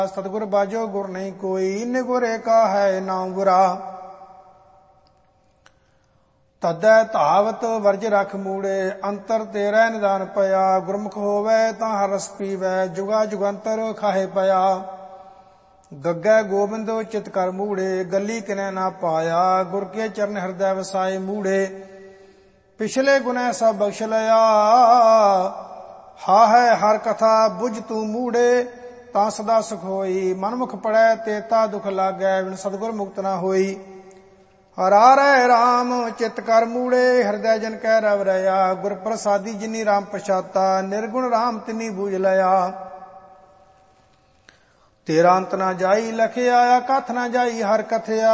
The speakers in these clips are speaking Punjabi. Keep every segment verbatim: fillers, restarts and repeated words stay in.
सतगुर बाजो गुर नहीं कोई, निगुर एका है नाम गुरा। तदै धावत वर्ज रख मूड़े, अंतर तेरा निदान पया। गुरमुख होवै तां हर रस पीवै, जुगा जुगंतर खाहे पया। गग्गै गोबिंद चित कर मूड़े, गली किनै ना पाया। गुर के चरण हृदय वसाए मूड़े, पिछले गुनै सब बख्श लया। हा है हर कथा बुझ तू मूड़े, ਤਾਂ ਸਦਾ ਸੁਖ ਹੋਈ। ਮਨਮੁਖ ਪੜੈ ਤੇਤਾ ਦੁਖ ਲਾਗੈ, ਬਿਨ ਸਤਿਗੁਰ ਮੁਕਤ ਨਾ ਹੋਈ। ਹਰਾ ਰਹਿ ਰਾਮ ਚਿਤ ਕਰ ਮੂੜੇ, ਹਿਰਦੈ ਜਨ ਕੈ ਰਵ ਰਹਾ। ਗੁਰ ਪ੍ਰਸਾਦੀ ਜਿਨੀ ਰਾਮ ਪਛਾਤਾ, ਨਿਰਗੁਣ ਰਾਮ ਤਿਨੀ ਬੂਝ ਲਿਆ। ਤੇਰਾ ਅੰਤ ਨਾ ਜਾਈ ਲਖਿਆ, ਕਥ ਨਾ ਜਾਈ ਹਰ ਕਥਿਆ।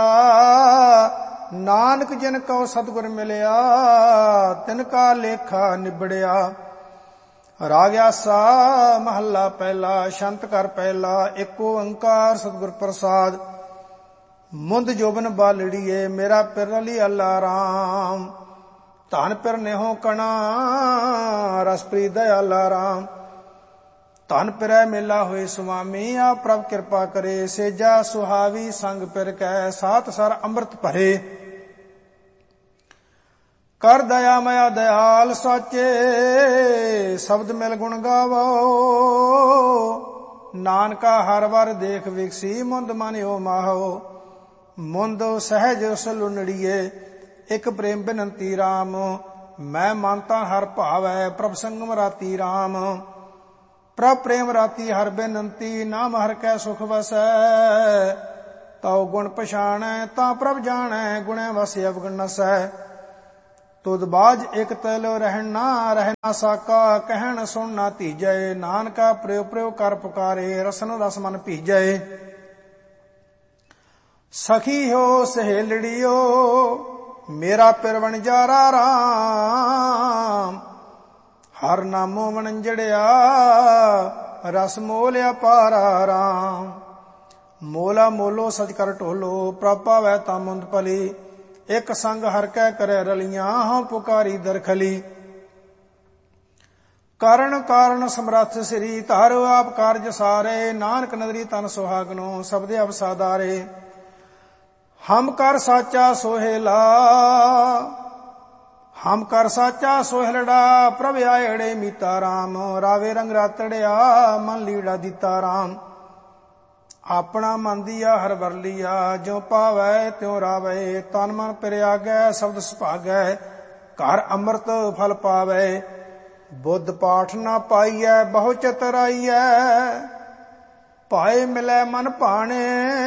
ਨਾਨਕ ਜਿਨ ਕਉ ਸਤਿਗੁਰ ਮਿਲਿਆ, ਤਿਨ ਕਾ ਲੇਖਾ ਨਿਬੜਿਆ। ਰਾਗ ਆਸਾ ਮਹੱਲਾ ਪਹਿਲਾ, ਸ਼ੰਤ ਕਰ ਪਹਿਲਾ। ਏਕ ਓੰਕਾਰ ਸਤਿਗੁਰ ਪ੍ਰਸਾਦ, ਮੁੰਦ ਜੋਬਨ ਬਾਲੜੀਏ। ਮੇਰਾ ਪਿਰ ਰਲੀ ਅੱਲਾ ਰਾਮ, ਧਨ ਪਿਰ ਨੇਹੋ ਕਣਾ। ਰਸ ਪ੍ਰੀਤ ਦਇਆਲਾ ਰਾਮ, ਧਨ ਪਿਰੈ ਮੇਲਾ ਹੋਏ ਸੁਆਮੀ। ਆ ਪ੍ਰਭ ਕਿਰਪਾ ਕਰੇ, ਸੇਜਾ ਸੁਹਾਵੀ ਸੰਗ ਪਿਰ ਕੈ। ਸਾਤ ਸਰ ਅੰਮ੍ਰਿਤ ਭਰੇ, ਕਰ ਦਇਆ ਮਇਆ ਦਇਆਲ ਸਾਚੇ। ਸ਼ਬਦ ਮਿਲ ਗੁਣ ਗਾਵੋ, ਨਾਨਕਾ ਹਰ ਵਰ ਦੇਖ ਵਿਕਸੀ। ਮੁੰਦ ਮਨਿਓ ਮਾਹੋ, ਮੁੰਦ ਸਹਿਜ ਉਸ ਲੁਨੜੀਏ। ਇਕ ਪ੍ਰੇਮ ਬਿਨੰਤੀ ਰਾਮ, ਮੈਂ ਮੰਨਤਾ ਹਰ ਭਾਵੈ। ਪ੍ਰਭ ਸੰਗਮ ਰਾਤੀ ਰਾਮ, ਪ੍ਰਭ ਪ੍ਰੇਮ ਰਾਤੀ ਹਰ ਬਿਨੰਤੀ। ਨਾਮ ਹਰ ਕੈ ਸੁਖ ਵਸੈ, ਤਉ ਗੁਣ ਪਛਾਣੈ ਤਾਂ ਪ੍ਰਭ ਜਾਣੈ। ਗੁਣੈ ਵਸ ਅਵਗੁਣ ਨਸੈ, ਤੁਧ ਬਾਜ ਇਕ ਤਲ ਰਹਿਣ ਨਾ। ਰਹਿ ਨਾ ਸਾਕਾ ਕਹਿਣ ਸੁਣ ਨਾ ਧੀਜੈ। ਨਾਨਕਾ ਪ੍ਰਯੋ ਪ੍ਰਯੋ ਕਰ ਪੁਕਾਰੇ, ਰਸਨ ਰਸ ਮਨ ਭੀਜੈ। ਸਖੀ ਹੋ ਸਹੇਲੜੀਓ, ਮੇਰਾ ਪਿਰ ਵਣਜਾਰਾ ਰਾਮ। ਹਰ ਨਾਮੋ ਵਣਜੜਿਆ, ਰਸ ਮੋਲਿਆ ਪਾਰਾ ਰਾਮ। ਮੋਲਾ ਮੋਲੋ ਸਜ ਕਰ ਢੋਲੋ, ਪ੍ਰਭ ਭਾਵੈ ਤਾਂ ਮੁੰਦ ਭਲੀ। ਇਕ ਸੰਗ ਹਰ ਕੈ ਕਰੈ ਰਲੀਆਂ, ਹਉ ਪੁਕਾਰੀ ਦਰਖਲੀ। ਕਰਨ ਕਾਰਨ ਸਮਰੱਥ ਸ੍ਰੀ ਧਰ, ਆਪ ਕਾਰਜ ਸਾਰੇ। ਨਾਨਕ ਨਦਰੀ ਤਨ ਸੁਹਾਗਨੋ, ਸਬਦੇ ਅਵਸਾਦਾਰੇ। ਹਮ ਕਰ ਸਾਚਾ ਸੋਹਿਲਾ, ਹਮ ਕਰ ਸਾਚਾ ਸੋਹਿਲੜਾ। ਪ੍ਰਭ ਆਇੜੇ ਮੀਤਾ ਰਾਮ, ਰਾਵੇ ਰੰਗ ਰਾਤੜਿਆ। ਮਨ ਲੀੜਾ ਦਿੱਤਾ ਰਾਮ, ਆਪਣਾ ਮਨ ਦੀਆ ਹਰ ਵਰ ਲੀਆ। ਜਿਉ ਪਾਵੈ ਤਿਉ ਰਾਵੈ, ਤਨ ਮਨ ਪਿਰਿਆਗੈ। ਸ਼ਬਦ ਸੁਭਾਗੈ, ਘਰ ਅੰਮ੍ਰਿਤ ਫਲ ਪਾਵੈ। ਬੁੱਧ ਪਾਠ ਨਾ ਪਾਈਐ, ਬਹੁ ਚਤਰਾਈਐ। ਭਾਏ ਮਿਲੈ ਮਨ ਭਾਣੇ,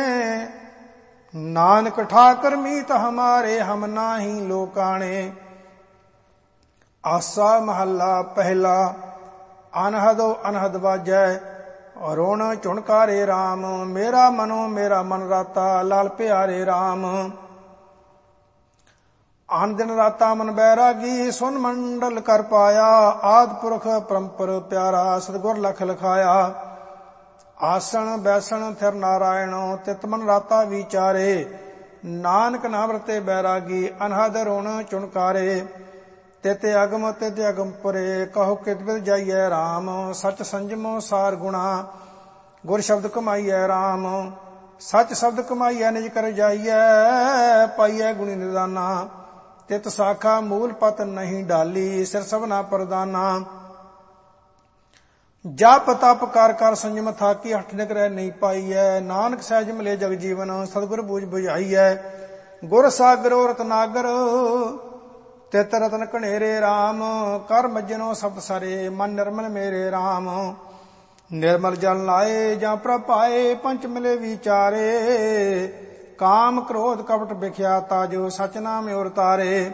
ਨਾਨਕ ਠਾਕਰ ਮੀਤ ਹਮਾਰੇ। ਹਮ ਨਾਹੀ ਲੋਕਾਣੇ। ਆਸਾ ਮਹੱਲਾ ਪਹਿਲਾ, ਅਨਹਦੋ ਅਨਹਦ ਵਾਜੈ। ਰੋਣ ਝੁਣਕਾਰੇ ਰਾਮ, ਮੇਰਾ ਮਨੋ ਮੇਰਾ ਮਨ ਰਾਤਾ। ਲਾਲ ਪਿਆਰੇ ਰਾਮ, ਆਨ ਦਿਨ ਰਾਤਾ ਮਨ ਬੈਰਾਗੀ। ਸੁਨ ਮੰਡਲ ਕਰ ਪਾਇਆ, ਆਦ ਪੁਰਖ ਪਰੰਪਰ ਪਿਆਰਾ। ਸਤਿਗੁਰ ਲਖ ਲਖਾਇਆ, ਆਸਣ ਬੈਸਣ ਥਿਰ ਨਾਰਾਇਣੋ। ਤਿਤ ਮਨ ਰਾਤਾ ਵਿਚਾਰੇ, ਨਾਨਕ ਨਾਮ ਰਤੇ ਬੈਰਾਗੀ। ਅਨਹਦ ਰੋਣ ਝੁਣਕਾਰੇ, ਤਿਤ ਅਗਮ ਤਿਤ ਅਗਮ ਪਰੇ। ਕਹੋ ਕਿਤ ਬਿਦ ਜਾਈਐ ਰਾਮ, ਸਚ ਸੰਜਮੋ ਸਾਰ ਗੁਣਾ। ਗੁਰ ਸ਼ਬਦ ਕਮਾਈਐ ਰਾਮ, ਸਚ ਸ਼ਬਦ ਕਮਾਈਐ। ਨਿਜ ਕਰ ਜਾਈਐ, ਪਾਈਐ ਗੁਣੀ ਨਿਦਾਨਾ। ਤਿਤ ਸਾਖਾ ਮੂਲ ਪਤ ਨਹੀਂ ਡਾਲੀ, ਸਿਰ ਸਭਨਾ ਪ੍ਰਦਾਨਾ। ਜਪ ਤਪ ਕਰ ਕਰ ਸੰਜਮ ਥਾਕੀ, ਹਠ ਨਿਕਰੈ ਨਹੀਂ ਪਾਈਐ। ਨਾਨਕ ਸਹਿਜ ਮਿਲੇ ਜਗ ਜੀਵਨ, ਸਤਿਗੁਰ ਬੂਝ ਬੁਝਾਈਐ। ਗੁਰ ਸਾਗਰੋ ਰਤਨਾਗਰ, ਤਿਤ ਰਤਨ ਘਨੇਰੇ ਰਾਮ। ਕਰ ਮੱਜਨੋ ਸਬਦ ਸਾਰੇ, ਮਨ ਨਿਰਮਲ ਮੇਰੇ ਰਾਮ। ਨਿਰਮਲ ਜਲ ਲਾਏ ਜਾਂ ਪ੍ਰਭ ਪਾਏ, ਪੰਚ ਮਿਲੇ ਵਿਚਾਰੇ। ਕਾਮ ਕ੍ਰੋਧ ਕਪਟ ਵਿਖਿਆਤਾ, ਜੋ ਸਚ ਨਾਮ ਔਰ ਤਾਰੇ।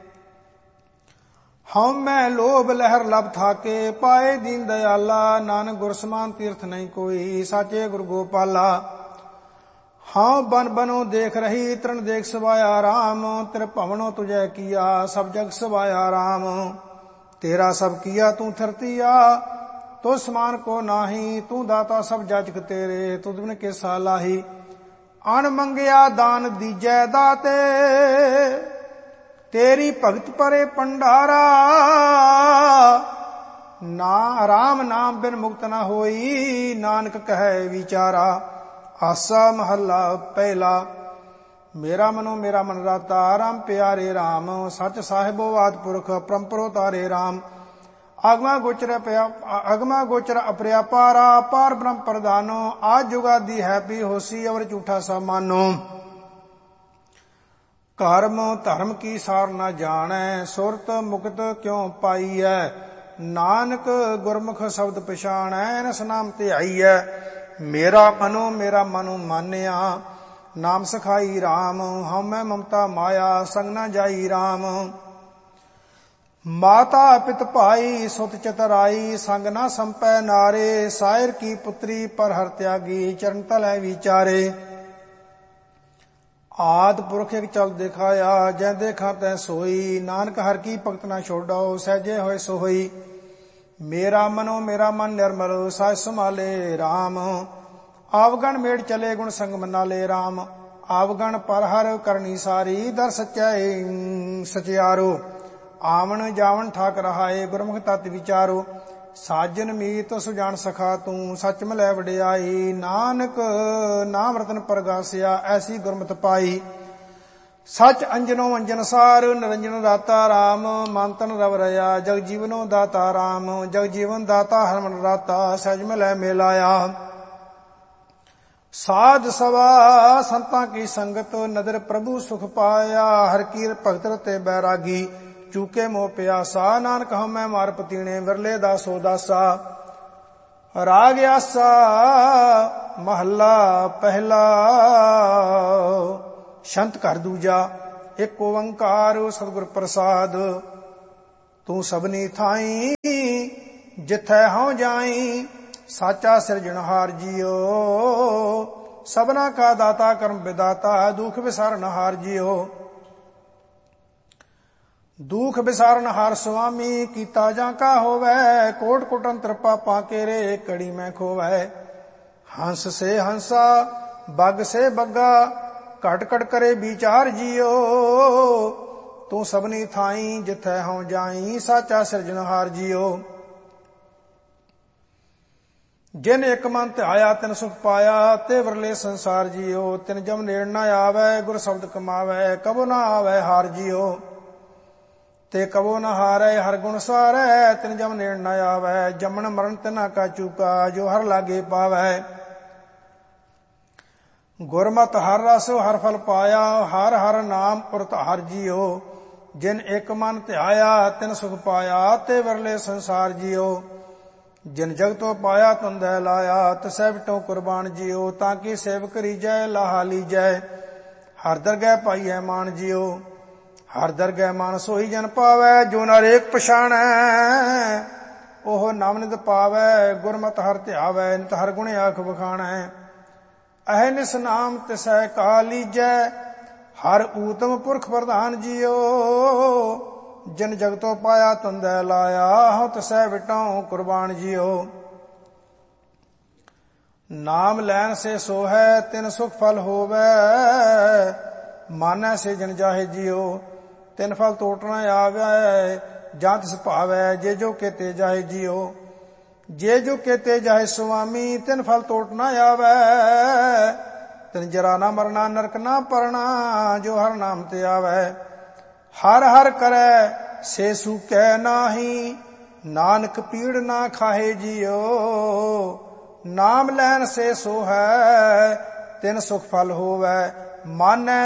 ਹਉ ਮੈਂ ਲੋਭ ਲਹਿਰ ਲਬ ਥਾਕੇ, ਪਾਏ ਦੀਨ ਦਇਆਲਾ। ਨਾਨਕ ਗੁਰ ਸਮਾਨ ਤੀਰਥ ਨਹੀਂ ਕੋਈ, ਸਾਚੇ ਗੁਰ ਗੋਪਾਲਾ। ਹਾਂ ਬਨ ਬਨੋ ਦੇਖ ਰਹੀ, ਤ੍ਰਿਣ ਦੇਖ ਸਵਾਇਆ ਰਾਮ। ਤੇਰੇ ਭਵਨੋ ਤੁਝੈ ਕੀਆ, ਸਭ ਜਗ ਸਵਾਇਆ ਰਾਮ। ਤੇਰਾ ਸਭ ਕੀਆ ਤੂੰ ਥਰਤੀਆ, ਤੋ ਸਮਾਨ ਕੋ ਨਾਹੀ। ਤੂੰ ਦਾਤਾ ਸਭ ਜਾਚਕ ਤੇਰੇ, ਤੁਧ ਬਿਨ ਕਿਸਾ ਲਾਹੀ। ਅਣ ਮੰਗਿਆ ਦਾਨ ਦੀਜੈ ਦਾਤੇ, ਤੇਰੀ ਭਗਤ ਪਰੇ ਪੰਡਾਰਾ। ਨਾ ਰਾਮ ਨਾਮ ਬਿਨ ਮੁਕਤ ਨਾ ਹੋਈ, ਨਾਨਕ ਕਹੈ ਵਿਚਾਰਾ। ਆਸਾ ਮਹੱਲਾ ਪਹਿਲਾ। ਮੇਰਾ ਮਨੋ ਮੇਰਾ ਮਨ ਰਾਤਾ, ਰਾਮ ਪਿਆਰੇ ਰਾਮ। ਸੱਚ ਸਾਹਿਬੋ ਆਦਿ ਪੁਰਖ, ਪਰੰਪਰੋ ਤਾਰੇ ਰਾਮ। ਆਗਮਾ ਗੋਚਰ ਪਿਆ ਅਗਮਾ ਗੋਚਰ ਅਪਰਿਆ ਪਾਰਾ, ਪਾਰ ਬ੍ਰਹਮ ਪ੍ਰਦਾਨੋ। ਆਜ ਜੁਗਾਦੀ ਹੈ ਪੀ ਹੋਸੀ, ਅਵਰ ਝੂਠਾ ਸਾ ਮਾਨੋ। ਕਰਮ ਧਰਮ ਕੀ ਸਾਰ ਨਾ ਜਾਣੈ, ਸੁਰਤ ਮੁਕਤ ਕਿਉ ਪਾਈਐ। ਨਾਨਕ ਗੁਰਮੁਖ ਸ਼ਬਦ ਪਛਾਣੈ, ਨਸ ਨਾਮ ਧਿਆਈਐ। ਮੇਰਾ ਮਨੋ ਮੇਰਾ ਮਨੁ ਮਾਨਿਆ, ਨਾਮ ਸਖਾਈ ਰਾਮ। ਹਉਮੈ ਮਮਤਾ ਮਾਇਆ, ਸੰਗ ਨਾ ਜਾਈ ਰਾਮ। ਮਾਤਾ ਪਿਤ ਭਾਈ ਸੁਤ ਚਤਰਾਈ, ਸੰਗ ਨਾ ਸੰਪੈ ਨਾਰੇ। ਸਾਇਰ ਕੀ ਪੁੱਤਰੀ ਪਰ ਹਰ ਤਿਆਗੀ, ਚਰਨ ਤਲੈ ਵਿਚਾਰੇ। ਆਦ ਪੁਰਖ ਇਕ ਚਲ ਦਿਖਾਇਆ, ਜੈ ਦੇਖਾ ਤੈ ਸੋਈ। ਨਾਨਕ ਹਰ ਕੀ ਭਗਤ ਨਾ ਛੋਡੋ, ਸਹਿਜੇ ਹੋਏ ਸੋ ਹੋਈ। ਮੇਰਾ ਮਨੋ ਮੇਰਾ ਮਨ ਨਿਰਮਲ, ਸਾਜ ਸੰਭਾਲੇ ਰਾਮ। ਆਵਗਣ ਮੇੜ ਚਲੇ, ਗੁਣ ਸੰਗ ਮਨਾਲੇ ਰਾਮ। ਆਵਗਣ ਪਰ ਹਰ ਕਰਨੀ ਸਾਰੀ, ਦਰ ਸਚਾਈ ਸਚਿਆਰੋ। ਆਵਣ ਜਾਵਣ ਠਾਕ ਰਹਾਏ, ਗੁਰਮੁਖ ਤਤ ਵਿਚਾਰੋ। ਸਾਜਨ ਮੀਤ ਸੁਜਾਨ ਸਖਾ ਤੂੰ, ਸੱਚ ਮਿਲੈ ਵਡਿਆਈ। ਨਾਨਕ ਨਾਮ ਰਤਨ ਪ੍ਰਗਾਸਿਆ, ਐਸੀ ਗੁਰਮਤਿ ਪਾਈ। ਸੱਚ ਅੰਜਨੋ ਅੰਜਨ ਸਾਰ, ਨਿਰੰਜਨ ਦਾਤਾ ਰਾਮ। ਮਨ ਤਨ ਰਵ ਰਿਆ, ਜਗ ਜੀਵਨੋ ਦਾਤਾ ਰਾਮ। ਜਗ ਜੀਵਨ ਦਾਤਾ ਹਰਮਨ ਰਾਤਾ, ਸਹਿਜ ਮਿਲੈ ਮੇਲਾਇਆ। ਸਾਧ ਸਵਾ ਸੰਤਾਂ ਕੀ ਸੰਗਤ, ਨਦਰ ਪ੍ਰਭੂ ਸੁਖ ਪਾਇਆ। ਹਰ ਕੀ ਭਗਤ ਰਤੇ ਬੈਰਾਗੀ, ਚੂਕੇ ਮੋਹ ਪਿਆਸਾ। ਨਾਨਕ ਹਉਮੈ ਮਾਰ ਪਤੀਣੇ, ਵਿਰਲੇ ਦਾਸੋ ਦਾਸਾ। ਰਾਗ ਆਸਾ ਮਹੱਲਾ ਪਹਿਲਾ। ਸ਼ੰਤ ਘਰ ਦੂਜਾ। ਇੱਕ ਓੰਕਾਰ ਸਤਿਗੁਰ ਪ੍ਰਸਾਦ। ਤੂੰ ਸਭਨੀ ਥਾਈ, ਜਿਥੈ ਹਉ ਜਾਈ। ਸਾਚਾ ਸਿਰਜਣਹਾਰ ਜੀਓ, ਸਭਨਾ ਕਾ ਦਾਤਾ ਕਰਮ ਵਿਦਾਤਾ। ਦੁਖ ਵਿਸਾਰਨਹਾਰ ਜੀਓ, ਦੁਖ ਵਿਸਾਰਨਹਾਰ ਸੁਆਮੀ। ਕੀਤਾ ਜਾਂ ਕਾ ਹੋਵੈ, ਕੋਟ ਕੋਟ ਅੰਤਰ ਪਾਪਾਂ ਕੇਰੇ। ਕੜੀ ਮੈਂ ਖੋਵੈ, ਹੰਸ ਸੇ ਹੰਸਾ, ਬੱਗ ਸੇ ਬੱਗਾ। ਘਟ ਘਟ ਕਰੇ ਵਿਚਾਰ ਜੀਓ, ਤੂੰ ਸਭਨੀ ਥਾਈ, ਜਿਥੈ ਹਉ ਜਾਈ। ਸਾਚਾ ਸਿਰਜਣਹਾਰ ਜੀਓ, ਜਿਨ ਇੱਕ ਮਨ ਧਿਆਇਆ, ਤਿਨ ਸੁਖ ਪਾਇਆ। ਤੇ ਵਰਲੇ ਸੰਸਾਰ ਜੀਓ, ਤਿਨ ਜਮ ਨੇੜ ਨਾ ਆਵੈ। ਗੁਰ ਸ਼ਬਦ ਕਮਾਵੈ, ਕਬੋ ਨਾ ਆਵੈ ਹਾਰ ਜੀਓ। ਤੇ ਕਬੋ ਨਾ ਹਾਰੈ, ਹਰ ਗੁਣ ਸਾਰੈ। ਤਿਨ ਜਮ ਨੇੜ ਨਾ ਆਵੈ, ਜਮਨ ਮਰਨ ਤਿਨਾ ਕਾ ਚੂਕਾ। ਜੋ ਹਰ ਲਾਗੇ ਪਾਵੈ, ਗੁਰਮਤਿ ਹਰ ਰਸ ਹਰ ਫਲ ਪਾਇਆ। ਹਰ ਹਰ ਨਾਮ ਉਰਤ ਹਰ ਜੀਓ, ਜਿਨ ਇੱਕ ਮਨ ਧਿਆਇਆ। ਤਿਨ ਸੁਖ ਪਾਇਆ, ਤੇ ਵਰਲੇ ਸੰਸਾਰ ਜੀਓ। ਜਿਨ ਜਗਤੋਂ ਪਾਇਆ ਤੁੰਦੈ ਲਾਇਆ, ਤਸੈ ਵਿਟੋ ਕੁਰਬਾਨ ਜੀਓ। ਤਾਂ ਕਿ ਸੇਵਕ ਰੀਜੈ, ਲਾਹਾ ਲੀਜੈ। ਹਰ ਦਰਗਹਿ ਪਾਈਐ ਮਾਨ ਜੀਓ। ਹਰ ਦਰਗਹਿ ਮਾਨ ਸੋਈ ਜਨ ਪਾਵੈ। ਜੋ ਨਰੇਕ ਪਛਾਣੈ, ਉਹ ਨਾਮ ਨਿਤ ਪਾਵੈ। ਗੁਰਮਤਿ ਹਰ ਧਿਆਵੈ, ਨਿਤ ਹਰ ਗੁਣ ਆਖ ਵਖਾਣੈ। ਅਹਨਿਸ ਨਾਮ ਤਿਸੈ ਕਾ ਲੀਜੈ। ਹਰ ਊਤਮ ਪੁਰਖ ਪ੍ਰਧਾਨ ਜੀਓ, ਜਿਨ ਜਗਤੋਂ ਪਾਇਆ ਤੁੰਦੈ ਲਾਇਆ। ਹਉ ਤਿਸੈ ਵਿਟਾਉ ਕੁਰਬਾਨ ਜੀਓ। ਨਾਮ ਲੈਣ ਸੇ ਸੋ ਹੈ, ਤਿਨ ਸੁਖ ਫਲ ਹੋਵੈ। ਮਾਨੈ ਸੇ ਜਨ ਜਾਹੇ ਜੀਓ, ਤਿਨ ਫਲ ਤੋਟ ਨਾ ਆਵੈ। ਜਾਂ ਤਿਸ ਭਾਵੈ, ਜੇ ਜੋ ਕੇਤੇ ਜਾਹੇ ਜੀਓ। ਜੇ ਜੋ ਕੇਤੇ ਜਾਹੇ ਸੁਆਮੀ, ਤਿਨ ਫਲ ਤੋਟ ਨਾ ਆਵੈ। ਤਿਨ ਜਰਾ ਨਾ ਮਰਨਾ, ਨਰਕ ਨਾ ਪਰਣਾ। ਜੋ ਹਰ ਨਾਮ ਤੇ ਆਵੈ, ਹਰ ਹਰ ਕਰੈ ਸੇ ਸੂਕੈ ਨਾਹੀ। ਨਾਨਕ ਪੀੜ ਨਾ ਖਾਹੇ ਜੀਓ, ਨਾਮ ਲੈਣ ਸੇ ਸੋ ਹੈ। ਤਿਨ ਸੁਖ ਫਲ ਹੋਵੈ, ਮਾਨੈ